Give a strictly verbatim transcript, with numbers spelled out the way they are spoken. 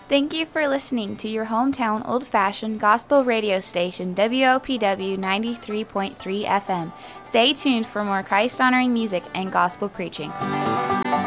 Thank you for listening to your hometown old-fashioned gospel radio station, W O P W ninety-three point three F M. Stay tuned for more Christ-honoring music and gospel preaching.